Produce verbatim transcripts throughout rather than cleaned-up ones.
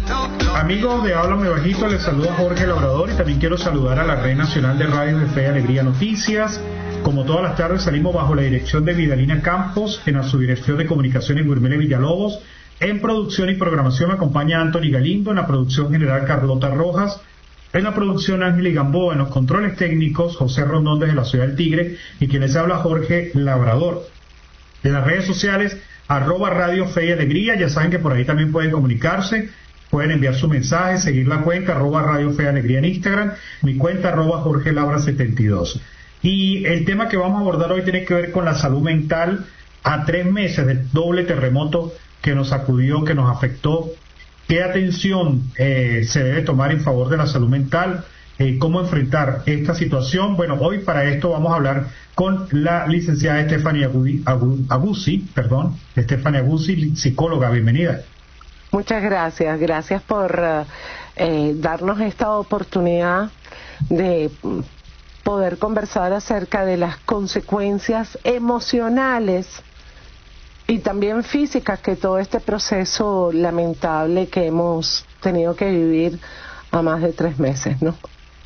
Amigos de Háblame Bajito, les saluda Jorge Labrador y también quiero saludar a la Red Nacional de Radios de Fe y Alegría Noticias. Como todas las tardes salimos bajo la dirección de Vidalina Campos, en la subdirección de comunicaciones Guirmele Villalobos. En producción y programación me acompaña Anthony Galindo, en la producción general Carlota Rojas, en la producción Ángel Gamboa, en los controles técnicos José Rondón desde la Ciudad del Tigre y quien les habla Jorge Labrador. En las redes sociales arroba Radio Fe y Alegría, ya saben que por ahí también pueden comunicarse, pueden enviar su mensaje, seguir la cuenta arroba Radio Fe y Alegría en Instagram, mi cuenta arroba Jorge Labra setenta y dos. Y el tema que vamos a abordar hoy tiene que ver con la salud mental a tres meses del doble terremoto que nos sacudió, que nos afectó. ¿Qué atención eh, se debe tomar en favor de la salud mental? Eh, ¿Cómo enfrentar esta situación? Bueno, hoy para esto vamos a hablar con la licenciada Estefania Aguzzi, perdón, Estefania Aguzzi, psicóloga. Bienvenida. Muchas gracias, gracias por uh, eh, darnos esta oportunidad de poder conversar acerca de las consecuencias emocionales y también físicas que todo este proceso lamentable que hemos tenido que vivir a más de tres meses, ¿no?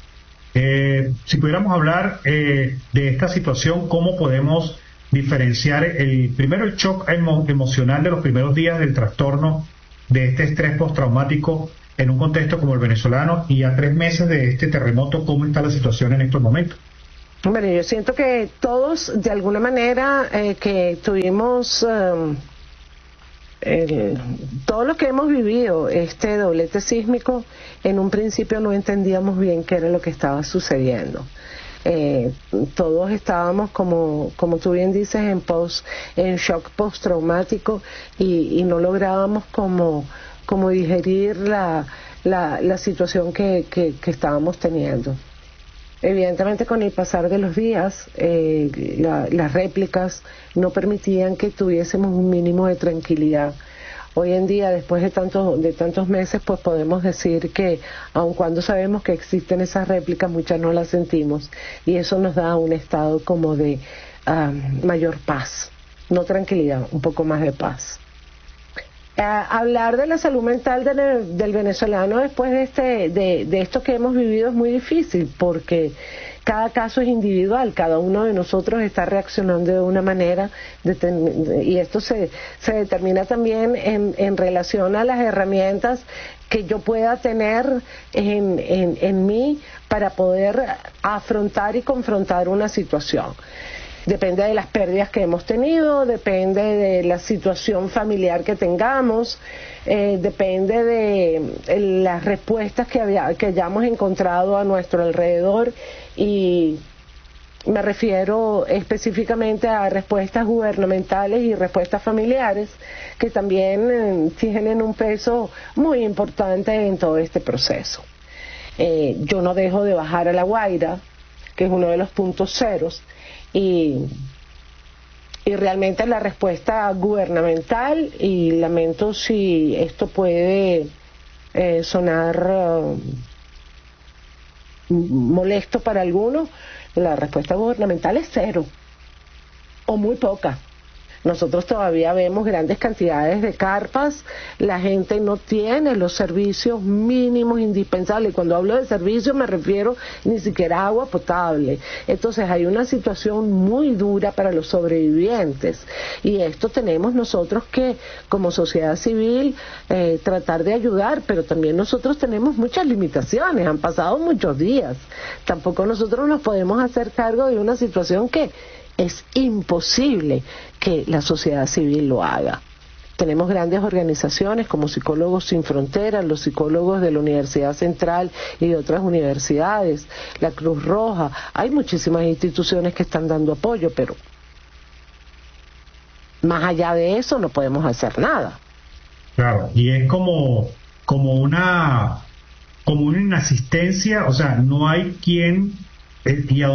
Eh, si pudiéramos hablar eh, de esta situación, ¿cómo podemos diferenciar el primero el shock emo emocional de los primeros días del trastorno de este estrés postraumático en un contexto como el venezolano y a tres meses de este terremoto, cómo está la situación en estos momentos? Bueno, yo siento que todos, de alguna manera, eh, que tuvimos, eh, el, todo lo que hemos vivido, este doblete sísmico, en un principio no entendíamos bien qué era lo que estaba sucediendo. Eh, todos estábamos, como como tú bien dices, en post, en shock postraumático y, y no lográbamos como, como digerir la, la, la situación que, que, que estábamos teniendo. Evidentemente, con el pasar de los días, eh, la, las réplicas no permitían que tuviésemos un mínimo de tranquilidad. Hoy en día, después de tantos, de tantos meses, pues podemos decir que, aun cuando sabemos que existen esas réplicas, muchas no las sentimos, y eso nos da un estado como de uh, mayor paz, no tranquilidad, un poco más de paz. Uh, hablar de la salud mental del, del venezolano después de este de, de esto que hemos vivido es muy difícil, porque cada caso es individual, cada uno de nosotros está reaccionando de una manera y esto se, se determina también en, en relación a las herramientas que yo pueda tener en, en, en mí para poder afrontar y confrontar una situación. Depende de las pérdidas que hemos tenido, depende de la situación familiar que tengamos, eh, depende de eh, las respuestas que, había, que hayamos encontrado a nuestro alrededor, y me refiero específicamente a respuestas gubernamentales y respuestas familiares que también eh, tienen un peso muy importante en todo este proceso. Eh, yo no dejo de bajar a La Guaira, que es uno de los puntos ceros, Y, y realmente la respuesta gubernamental, y lamento si esto puede eh, sonar uh, molesto para algunos, la respuesta gubernamental es cero o muy poca. Nosotros todavía vemos grandes cantidades de carpas, la gente no tiene los servicios mínimos indispensables. Cuando hablo de servicios me refiero ni siquiera a agua potable. Entonces hay una situación muy dura para los sobrevivientes, y esto tenemos nosotros que, como sociedad civil, eh, tratar de ayudar, pero también nosotros tenemos muchas limitaciones, han pasado muchos días. Tampoco nosotros nos podemos hacer cargo de una situación que es imposible que la sociedad civil lo haga. Tenemos grandes organizaciones como Psicólogos Sin Fronteras, los psicólogos de la Universidad Central y de otras universidades, la Cruz Roja. Hay muchísimas instituciones que están dando apoyo, pero más allá de eso no podemos hacer nada. Claro, y es como, como una como una inasistencia, o sea, no hay quien... Eh, y a